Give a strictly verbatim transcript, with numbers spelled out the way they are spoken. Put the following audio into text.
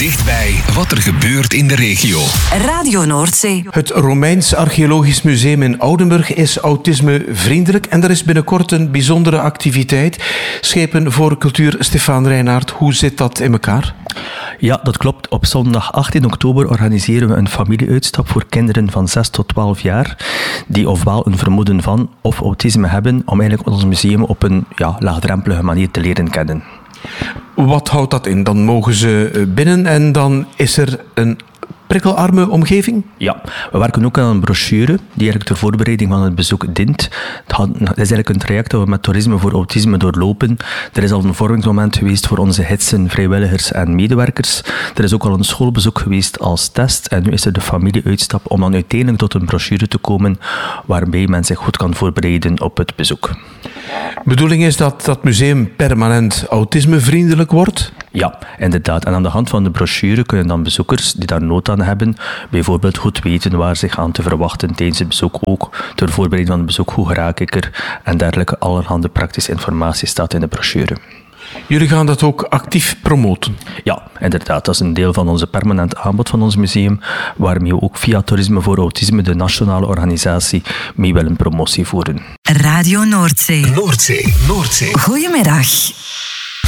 Dichtbij wat er gebeurt in de regio. Radio Noordzee. Het Romeins Archeologisch Museum in Oudenburg is autismevriendelijk en er is binnenkort een bijzondere activiteit. Schepen voor Cultuur, Stefaan Reinaert. Hoe zit dat in elkaar? Ja, dat klopt. Op zondag achttien oktober organiseren we een familieuitstap voor kinderen van zes tot twaalf jaar die ofwel een vermoeden van of autisme hebben, om eigenlijk ons museum op een ja, laagdrempelige manier te leren kennen. Wat houdt dat in? Dan mogen ze binnen en dan is er een prikkelarme omgeving? Ja, we werken ook aan een brochure die eigenlijk ter voorbereiding van het bezoek dient. Het is eigenlijk een traject dat we met Toerisme voor Autisme doorlopen. Er is al een vormingsmoment geweest voor onze gidsen, vrijwilligers en medewerkers. Er is ook al een schoolbezoek geweest als test en nu is er de familieuitstap om dan uiteindelijk tot een brochure te komen waarbij men zich goed kan voorbereiden op het bezoek. De bedoeling is dat dat museum permanent autismevriendelijk wordt? Ja, inderdaad. En aan de hand van de brochure kunnen dan bezoekers die daar nood aan hebben, bijvoorbeeld goed weten waar zich aan te verwachten tijdens het bezoek, ook ter voorbereiding van het bezoek, hoe geraak ik er en dergelijke allerhande praktische informatie staat in de brochure. Jullie gaan dat ook actief promoten? Ja, inderdaad. Dat is een deel van onze permanent aanbod van ons museum, waarmee we ook via Toerisme voor Autisme, de nationale organisatie, mee willen promotie voeren. Radio Noordzee. Noordzee, Noordzee. Goedemiddag.